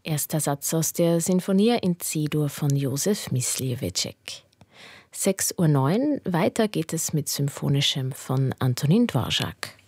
Erster Satz aus der Sinfonia in C-Dur von Josef Mysliveček. 6:09 Uhr, weiter geht es mit Symphonischem von Antonin Dvorak.